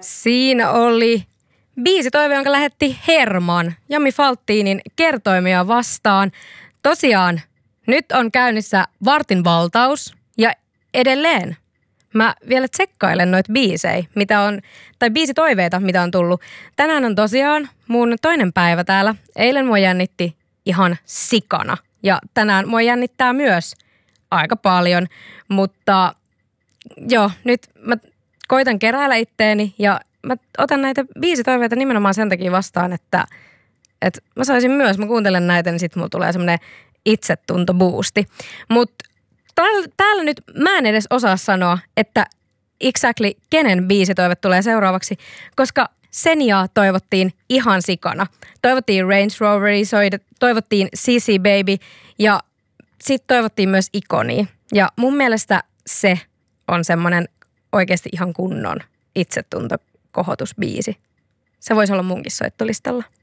Siinä oli biisitoive, jonka lähetti Herman Jami Faltinin Kertoimia vastaan. Tosiaan, nyt on käynnissä vartin valtaus ja edelleen mä vielä tsekkailen noita biisejä, biisitoiveita, mitä on tullut. Tänään on tosiaan mun toinen päivä täällä. Eilen mua jännitti ihan sikana ja tänään mua jännittää myös aika paljon, mutta joo, nyt mä koitan keräillä itteeni ja mä otan näitä biisitoiveita nimenomaan sen takia vastaan, että mä kuuntelen näitä, niin sit mulla tulee semmoinen itsetuntoboosti. Mutta täällä nyt mä en edes osaa sanoa, että exactly kenen biisitoive tulee seuraavaksi, koska Seniaa toivottiin ihan sikana. Toivottiin Range Roveria, toivottiin CC Baby ja sitten toivottiin myös Ikonia. Ja mun mielestä se on semmoinen oikeasti ihan kunnon itsetuntokohotusbiisi. Se voisi olla munkin soittolistalla.